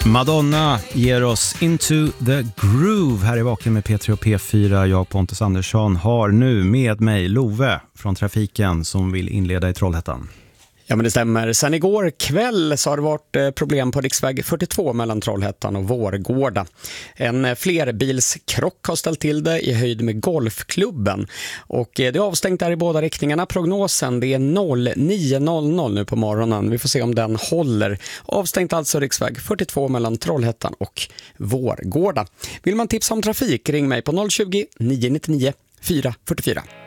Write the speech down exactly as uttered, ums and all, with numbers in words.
Madonna ger oss Into the Groove här i Vaken med P tre och P fyra. Jag, Pontus Andersson, har nu med mig Love från Trafiken som vill inleda i Trollhättan. Ja, men det stämmer. Sen igår kväll så har det varit problem på riksväg fyrtiotvå mellan Trollhättan och Vårgårda. En flerbilskrock har ställt till det i höjd med golfklubben. Och det är avstängt där i båda riktningarna. Prognosen det är nio noll noll nu på morgonen. Vi får se om den håller. Avstängt alltså riksväg fyrtiotvå mellan Trollhättan och Vårgårda. Vill man tipsa om trafik, ring mig på noll tjugo, nio nio nio, fyra fyra fyra.